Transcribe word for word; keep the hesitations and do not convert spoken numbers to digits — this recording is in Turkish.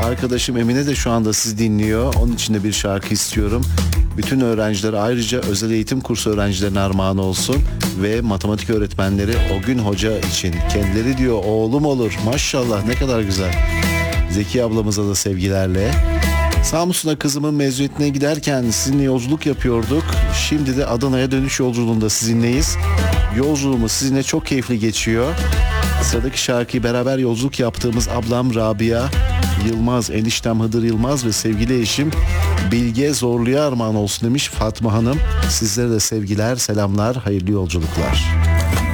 Arkadaşım Emine de şu anda sizi dinliyor. Onun için de bir şarkı istiyorum. Bütün öğrencilere, ayrıca özel eğitim kursu öğrencilerine armağan olsun. Ve matematik öğretmenleri o gün hoca için. Kendileri diyor oğlum olur. Maşallah ne kadar güzel. Zeki ablamıza da sevgilerle. Samsun'a kızımın mezuniyetine giderken sizinle yolculuk yapıyorduk. Şimdi de Adana'ya dönüş yolculuğunda sizinleyiz. Yolculuğumuz sizinle çok keyifli geçiyor. Sıradaki şarkıyı beraber yolculuk yaptığımız ablam Rabia Yılmaz, eniştem Hıdır Yılmaz ve sevgili eşim Bilge Zorlu'ya armağan olsun demiş Fatma Hanım. Sizlere de sevgiler, selamlar, hayırlı yolculuklar.